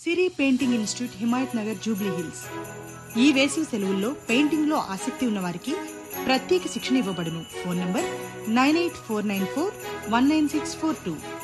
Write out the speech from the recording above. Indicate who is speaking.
Speaker 1: సిరి painting institute, Himayat Nagar, Jubilee hills. ఈ వేసవి సెలవుల్లో పెయింటింగ్ లో ఆసక్తి ఉన్న వారికి ప్రత్యేక శిక్షణ ఇవ్వబడును. Phone number 9849419642.